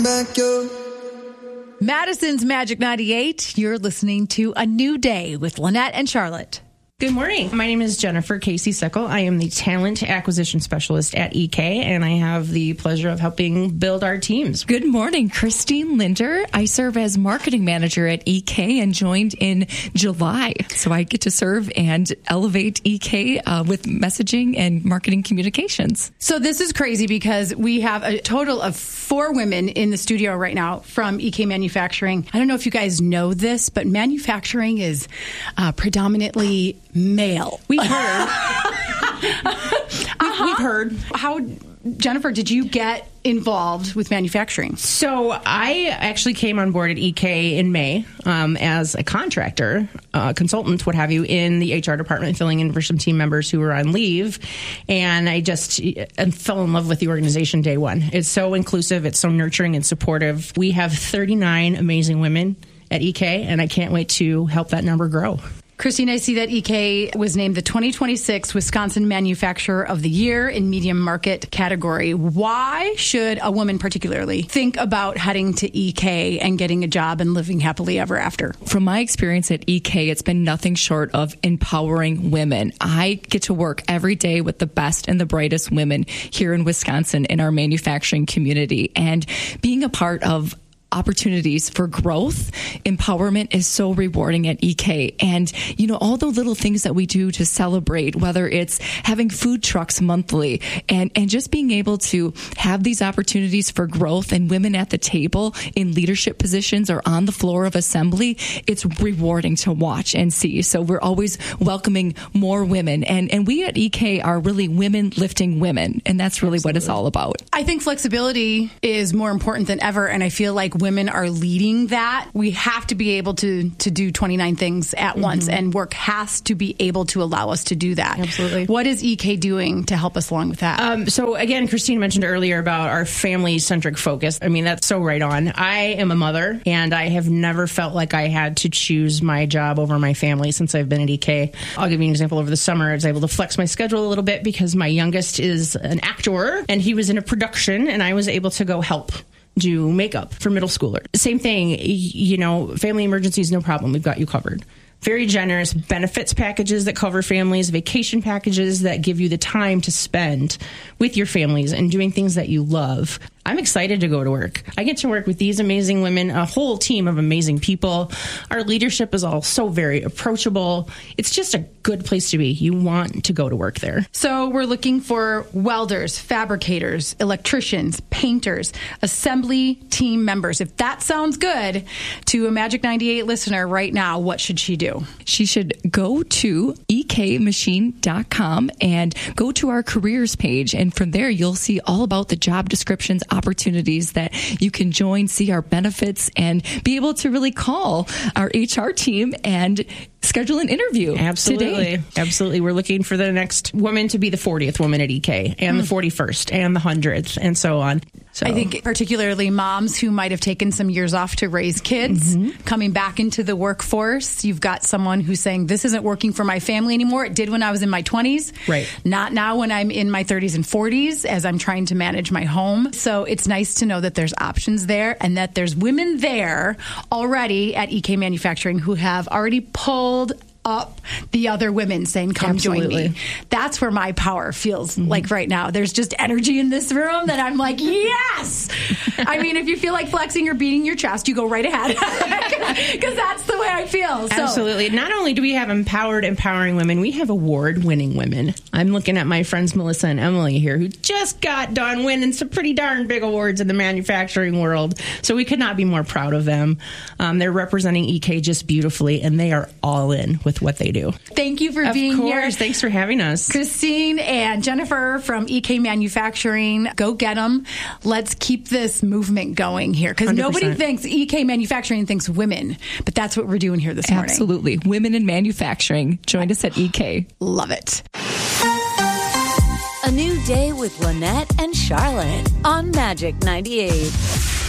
Madison's Magic 98. You're listening to A New Day with Lynette and Charlotte. Good morning. My name is Jennifer Casey Sickle. I am the Talent Acquisition Specialist at EK, and I have the pleasure of helping build our teams. Good morning. Christine Linder. I serve as Marketing Manager at EK and joined in July. So I get to serve and elevate EK with messaging and marketing communications. So this is crazy because we have a total of 4 women in the studio right now from EK Manufacturing. I don't know if you guys know this, but manufacturing is predominantly male. We've heard. We've heard. How, Jennifer, did you get involved with manufacturing? So I actually came on board at EK in May as a contractor, consultant, what have you, in the HR department, filling in for some team members who were on leave. And I just fell in love with the organization day one. It's so inclusive. It's so nurturing and supportive. We have 39 amazing women at EK, and I can't wait to help that number grow. Christine, I see that EK was named the 2026 Wisconsin Manufacturer of the Year in medium market category. Why should a woman particularly think about heading to EK and getting a job and living happily ever after? From my experience at EK, it's been nothing short of empowering women. I get to work every day with the best and the brightest women here in Wisconsin in our manufacturing community. And being a part of opportunities for growth, empowerment is so rewarding at EK. And, you know, all the little things that we do to celebrate, whether it's having food trucks monthly and just being able to have these opportunities for growth and women at the table in leadership positions or on the floor of assembly, it's rewarding to watch and see. So we're always welcoming more women. And we at EK are really women lifting women. And that's really what it's all about. I think flexibility is more important than ever. And I feel like women are leading that. We have to be able to do 29 things at once, and work has to be able to allow us to do that. Absolutely. What is EK doing to help us along with that? So again, Christine mentioned earlier about our family-centric focus. I mean, that's so right on. I am a mother, and I have never felt like I had to choose my job over my family since I've been at EK. I'll give you an example. Over the summer, I was able to flex my schedule a little bit because my youngest is an actor, and he was in a production, and I was able to go help do makeup for middle schooler. Same thing, you know, family emergencies, no problem. We've got you covered. Very generous benefits packages that cover families, vacation packages that give you the time to spend with your families and doing things that you love. I'm excited to go to work. I get to work with these amazing women, a whole team of amazing people. Our leadership is all so very approachable. It's just a good place to be. You want to go to work there. So we're looking for welders, fabricators, electricians, painters, assembly team members. If that sounds good to a Magic 98 listener right now, what should she do? She should go to ekmachine.com and go to our careers page. And from there, you'll see all about the job descriptions, opportunities that you can join, see our benefits, and be able to really call our HR team and schedule an interview. Absolutely. Today. Absolutely. We're looking for the next woman to be the 40th woman at EK and the 41st and the 100th and so on. So I think particularly moms who might have taken some years off to raise kids, coming back into the workforce. You've got someone who's saying, this isn't working for my family anymore. It did when I was in my 20s. Right. Not now when I'm in my 30s and 40s as I'm trying to manage my home. So it's nice to know that there's options there and that there's women there already at EK Manufacturing who have already pulled up the other women saying, come join me. That's where my power feels like right now. There's just energy in this room that I'm like, yes! I mean, if you feel like flexing or beating your chest, you go right ahead. Because that's the way I feel. So. Absolutely. Not only do we have empowering women, we have award-winning women. I'm looking at my friends Melissa and Emily here, who just got done winning some pretty darn big awards in the manufacturing world. So we could not be more proud of them. They're representing EK just beautifully, and they are all in with what they do. Thank you for being here. Of course. Thanks for having us. Christine and Jennifer from EK Manufacturing. Go get them. Let's keep this movement going here because nobody thinks EK Manufacturing thinks women, but that's what we're doing here this morning. Absolutely. Women in manufacturing. Join us at EK. Love it. A New Day with Lynette and Charlotte on Magic 98.